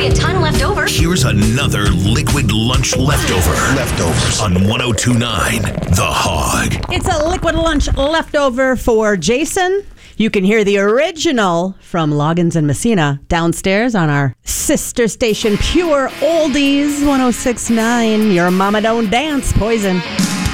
probably a ton left over. Here's another liquid lunch leftovers on 102.9 The Hog. It's a liquid lunch leftover for Jason. You can hear the original from Loggins and Messina downstairs on our sister station, Pure Oldies 106.9. Your mama don't dance, Poison.